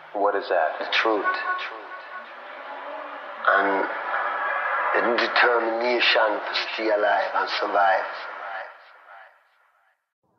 What is that? The truth. And the determination to stay alive and survive.